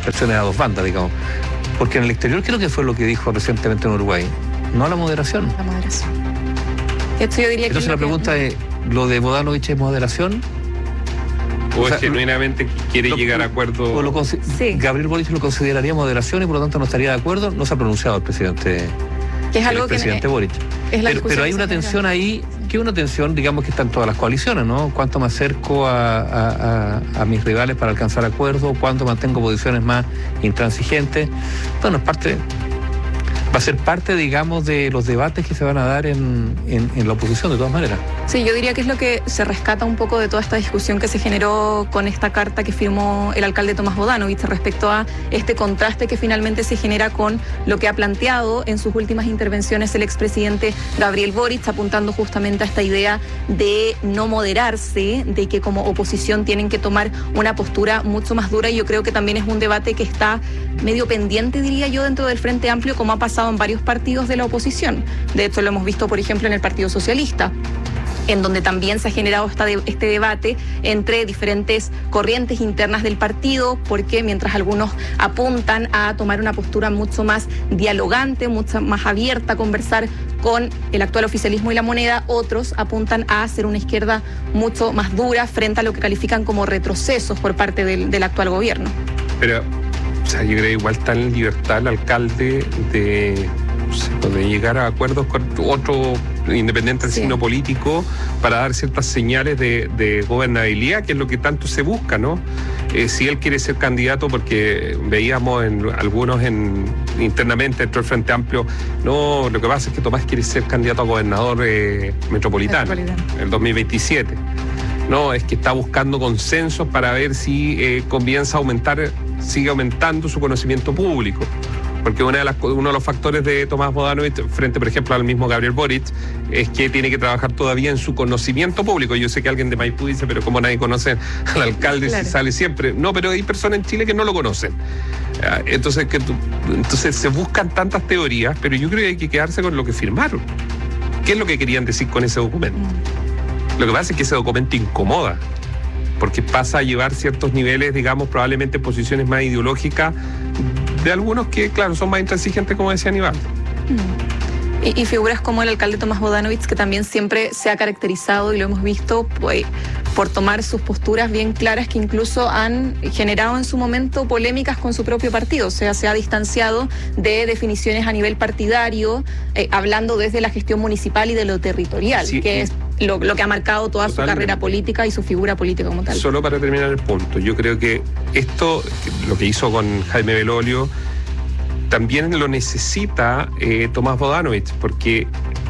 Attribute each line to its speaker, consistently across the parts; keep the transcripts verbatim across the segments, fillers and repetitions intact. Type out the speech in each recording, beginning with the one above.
Speaker 1: versiones a dos bandas, digamos. Porque en el exterior, ¿qué es lo que fue lo que dijo recientemente en Uruguay? No a la moderación.
Speaker 2: La moderación. Esto yo diría
Speaker 1: Entonces
Speaker 2: que
Speaker 1: la pregunta que... es, ¿lo de Bodanovich es moderación?
Speaker 3: O, o sea, genuinamente quiere
Speaker 1: lo,
Speaker 3: llegar a acuerdo.
Speaker 1: Lo, sí. Gabriel Boric lo consideraría moderación y por lo tanto no estaría de acuerdo. No se ha pronunciado el presidente,
Speaker 2: que es algo
Speaker 1: el presidente
Speaker 2: que
Speaker 1: Boric.
Speaker 2: Es la
Speaker 1: pero, pero hay una tensión ahí, que es una tensión, digamos, que está en todas las coaliciones, ¿no? Cuánto me acerco a, a, a, a mis rivales para alcanzar acuerdos, cuánto mantengo posiciones más intransigentes. Bueno, es parte... va a ser parte, digamos, de los debates que se van a dar en, en, en la oposición, de todas maneras.
Speaker 2: Sí, yo diría que es lo que se rescata un poco de toda esta discusión que se generó con esta carta que firmó el alcalde Tomás Bodanovich respecto a este contraste que finalmente se genera con lo que ha planteado en sus últimas intervenciones el expresidente Gabriel Boric, apuntando justamente a esta idea de no moderarse, de que como oposición tienen que tomar una postura mucho más dura, y yo creo que también es un debate que está medio pendiente, diría yo, dentro del Frente Amplio, como ha pasado en varios partidos de la oposición. De hecho, lo hemos visto, por ejemplo, en el Partido Socialista, en donde también se ha generado esta de, este debate entre diferentes corrientes internas del partido, porque mientras algunos apuntan a tomar una postura mucho más dialogante, mucho más abierta a conversar con el actual oficialismo y la moneda, otros apuntan a hacer una izquierda mucho más dura frente a lo que califican como retrocesos por parte del, del actual gobierno.
Speaker 3: Pero, o sea, yo creo que igual está en libertad el alcalde de... de llegar a acuerdos con otro independiente del sí. signo político para dar ciertas señales de, de gobernabilidad, que es lo que tanto se busca, ¿no? Eh, si él quiere ser candidato, porque veíamos en algunos en, internamente dentro del Frente Amplio, no, lo que pasa es que Tomás quiere ser candidato a gobernador eh, metropolitano, metropolitano en el dos mil veintisiete. No, es que está buscando consensos para ver si eh, comienza a aumentar, sigue aumentando su conocimiento público. Porque una de las, uno de los factores de Tomás Bodanovich, frente, por ejemplo, al mismo Gabriel Boric, es que tiene que trabajar todavía en su conocimiento público. Yo sé que alguien de Maipú dice, pero como nadie conoce al alcalde, claro, si sale siempre. No, pero hay personas en Chile que no lo conocen. Entonces, que tú, entonces se buscan tantas teorías, pero yo creo que hay que quedarse con lo que firmaron. ¿Qué es lo que querían decir con ese documento? Mm. Lo que pasa es que ese documento incomoda, porque pasa a llevar ciertos niveles, digamos, probablemente posiciones más ideológicas de algunos que, claro, son más intransigentes, como decía Aníbal.
Speaker 2: Mm. Y, y figuras como el alcalde Tomás Bodanovich, que también siempre se ha caracterizado, y lo hemos visto, pues, por tomar sus posturas bien claras, que incluso han generado en su momento polémicas con su propio partido. O sea, se ha distanciado de definiciones a nivel partidario, eh, hablando desde la gestión municipal y de lo territorial, sí, que es Lo, lo que ha marcado toda Totalmente. Su carrera política y su figura política como tal.
Speaker 3: Solo para terminar el punto, yo creo que esto, lo que hizo con Jaime Belolio, también lo necesita eh, Tomás Bodanovich, porque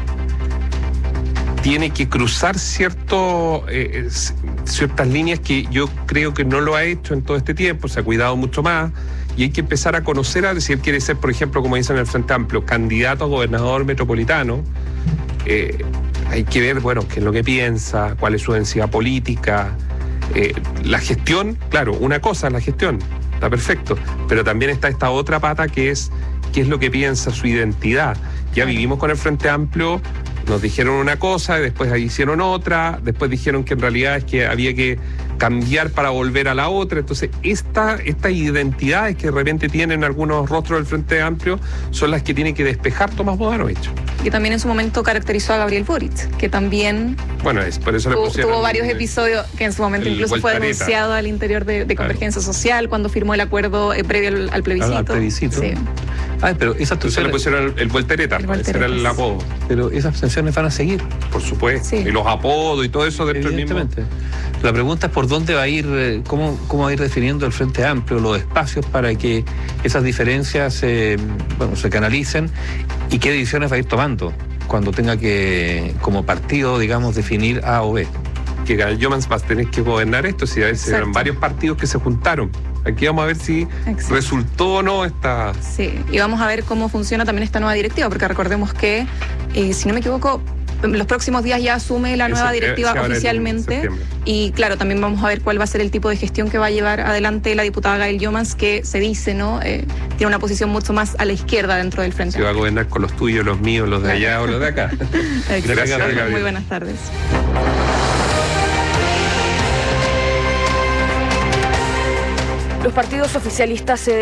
Speaker 3: tiene que cruzar cierto, eh, ciertas líneas que yo creo que no lo ha hecho en todo este tiempo, se ha cuidado mucho más, y hay que empezar a conocer, a si él quiere ser, por ejemplo, como dicen en el Frente Amplio, candidato a gobernador metropolitano. eh, Hay que ver, bueno, qué es lo que piensa, cuál es su densidad política. Eh, la gestión, claro, una cosa es la gestión, está perfecto, pero también está esta otra pata que es qué es lo que piensa, su identidad. Ya vivimos con el Frente Amplio, nos dijeron una cosa, después hicieron otra, después dijeron que en realidad es que había que cambiar para volver a la otra. Entonces, esta, estas identidades que de repente tienen algunos rostros del Frente Amplio son las que tiene que despejar Tomás Bodanovich.
Speaker 2: Que también en su momento caracterizó a Gabriel Boric, que también
Speaker 3: bueno, es, por eso le
Speaker 2: tuvo,
Speaker 3: pusieron
Speaker 2: tuvo varios
Speaker 3: el,
Speaker 2: episodios que en su momento incluso fue denunciado al interior de, de Convergencia claro. Social cuando firmó el acuerdo eh, previo al, al plebiscito.
Speaker 1: Al plebiscito. Sí. Ay, pero esas
Speaker 3: Entonces le pusieron el, el voltereta, el voltereta, ese era el apodo.
Speaker 1: Pero esas tensiones van a seguir.
Speaker 3: Por supuesto. Sí. Y los apodos y todo eso dentro del mismo.
Speaker 1: La pregunta es por dónde va a ir, cómo, cómo va a ir definiendo el Frente Amplio los espacios para que esas diferencias eh, bueno, se canalicen y qué decisiones va a ir tomando cuando tenga que, como partido, digamos, definir A o B.
Speaker 3: Que Gabriel Llomans va a tener que gobernar esto, si eran varios partidos que se juntaron. Aquí vamos a ver si Exacto. resultó o no esta...
Speaker 2: Sí, y vamos a ver cómo funciona también esta nueva directiva, porque recordemos que, eh, si no me equivoco, los próximos días ya asume la nueva directiva oficialmente, y claro, también vamos a ver cuál va a ser el tipo de gestión que va a llevar adelante la diputada Gabriel Llomans, que se dice, ¿no? Eh, tiene una posición mucho más a la izquierda dentro del Frente.
Speaker 3: Si va a gobernar con los tuyos, los míos, los de allá o los de acá.
Speaker 2: Gracias, Gabriel. Muy buenas tardes.
Speaker 4: Los partidos oficialistas se